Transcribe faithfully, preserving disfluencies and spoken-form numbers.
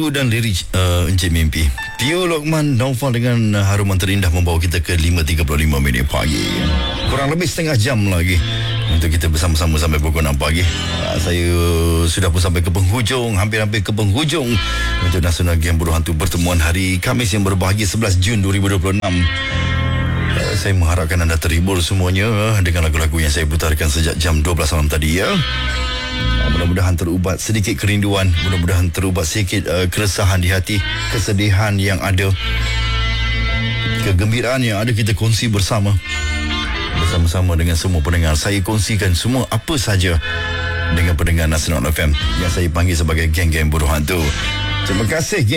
lagu dan lirik uh, Encik Mimpi. Tio Lokman Naufal dengan uh, haruman terindah membawa kita ke lima tiga puluh lima minit pagi. Kurang lebih setengah jam lagi untuk kita bersama-sama sampai pukul enam pagi. Uh, saya sudah pun sampai ke penghujung, hampir-hampir ke penghujung untuk Nasional Game Buruh Hantu pertemuan hari Khamis yang berbahagia sebelas Jun dua ribu dua puluh enam. Uh, saya mengharapkan anda terhibur semuanya uh, dengan lagu-lagu yang saya putarkan sejak jam dua belas malam tadi ya. Mudah-mudahan terubat sedikit kerinduan, mudah-mudahan terubat sedikit uh, keresahan di hati, kesedihan yang ada, kegembiraan yang ada kita kongsi bersama bersama-sama dengan semua pendengar. Saya kongsikan semua apa saja dengan pendengar Nasional F M yang saya panggil sebagai geng-geng buruh hantu. Terima kasih.